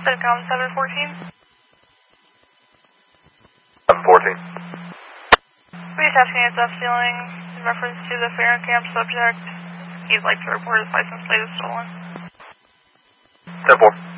CENTCOM 714. 714. We just asking if that's feeling in reference to the Farron Camp subject. He'd like to report his license plate is stolen. 10-4.